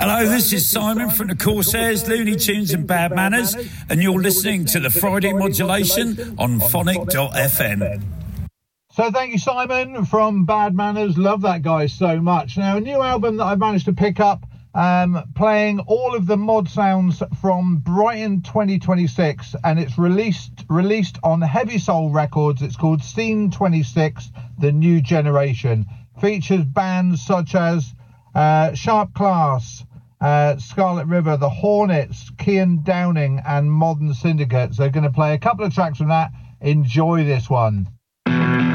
Hello, this is Simon from the Corsairs, Looney Tunes and Bad Manners, and you're listening to the Friday Modulation on Phonic.fm. So thank you, Simon from Bad Manners. Love that guy so much. Now, a new album that I've managed to pick up, playing all of the mod sounds from Brighton 2026, and it's released on Heavy Soul Records. It's called Scene 26, The New Generation. Features bands such as Sharp Class, Scarlet River, The Hornets, Kian Downing and Modern Syndicate. So going to play a couple of tracks from that. Enjoy this one.